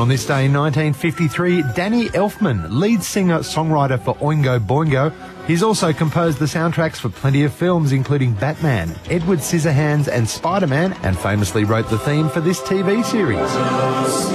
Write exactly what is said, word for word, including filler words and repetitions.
on this day in nineteen fifty-three, Danny Elfman, lead singer-songwriter for Oingo Boingo. He's also composed the soundtracks for plenty of films, including Batman, Edward Scissorhands and Spider-Man, and famously wrote the theme for this T V series.